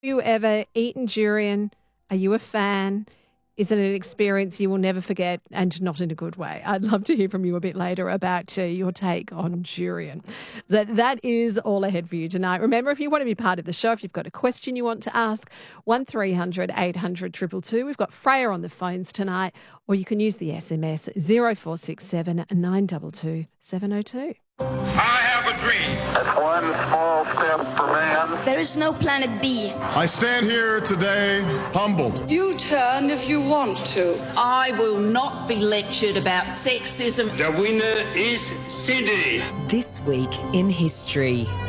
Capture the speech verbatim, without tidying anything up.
you ever eaten durian? Are you a fan? Is it an experience you will never forget, and not in a good way? I'd love to hear from you a bit later about uh, your take on durian. So that is all ahead for you tonight. Remember, if you want to be part of the show, if you've got a question you want to ask, one three hundred eight hundred two two two. We've got Freya on the phones tonight, or you can use the S M S zero four six seven nine two two seven zero two. I have a dream. That's one small step for man. There is no planet B. I stand here today humbled. You turn if you want to. I will not be lectured about sexism. The winner is Sydney. This week in history.